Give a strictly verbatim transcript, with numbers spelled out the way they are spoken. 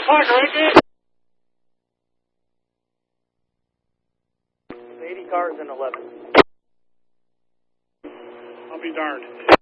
partner, eighty. eighty cars and eleven. I'll be darned.